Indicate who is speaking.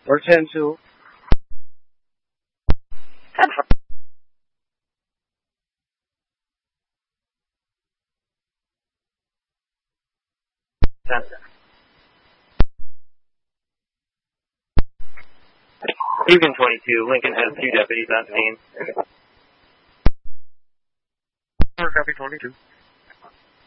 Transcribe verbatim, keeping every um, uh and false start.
Speaker 1: Or ten two.
Speaker 2: Beacon twenty-two, Lincoln has two deputies on scene.
Speaker 1: Copy twenty-two.